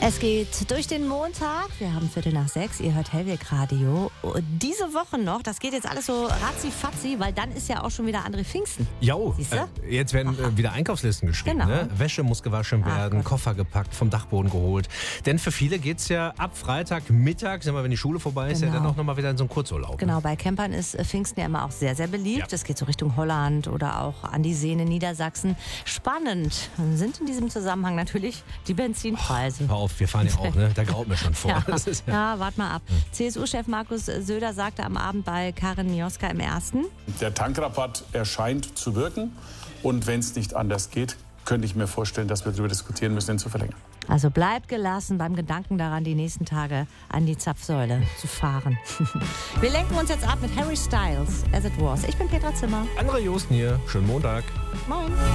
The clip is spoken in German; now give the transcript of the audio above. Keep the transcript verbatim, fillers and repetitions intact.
Es geht durch den Montag. Wir haben Viertel nach sechs. Ihr hört Hellweg Radio. Diese Woche noch, das geht jetzt alles so ratzi-fatzi, weil dann ist ja auch schon wieder André Pfingsten. Jo, äh, jetzt werden äh, wieder Einkaufslisten geschrieben. Genau. Ne? Wäsche muss gewaschen werden, Ach, Koffer gepackt, vom Dachboden geholt. Denn für viele geht es ja ab Freitagmittag, sagen wir, wenn die Schule vorbei ist, Genau. ja dann auch nochmal wieder in so einen Kurzurlaub. Genau, bei Campern ist äh, Pfingsten ja immer auch sehr, sehr beliebt. Es Ja. geht so Richtung Holland oder auch an die Seen in Niedersachsen. Spannend sind in diesem Zusammenhang natürlich die Benzinpreise. Hör auf, wir fahren ja auch, ne? Da graut mir schon vor. Ja, Das ist ja ja, wart mal ab. C S U-Chef Markus Söder sagte am Abend bei Karin Mioska im Ersten: Der Tankrabatt erscheint zu wirken. Und wenn es nicht anders geht, könnte ich mir vorstellen, dass wir darüber diskutieren müssen, ihn zu verlängern. Also bleibt gelassen beim Gedanken daran, die nächsten Tage an die Zapfsäule zu fahren. Wir lenken uns jetzt ab mit Harry Styles, As It Was. Ich bin Petra Zimmer. André Josten hier. Schönen Montag. Moin.